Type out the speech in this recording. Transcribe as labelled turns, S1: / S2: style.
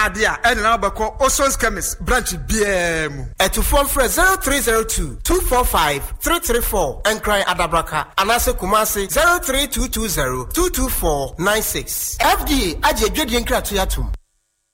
S1: Adia, and now Bako, Oson's Chemist, branch BM.
S2: At to phone for 0302-245-334 and cry Adabraka, and answer Kumasi 03220-22496. FDA, Aje Judian Kratuyatum.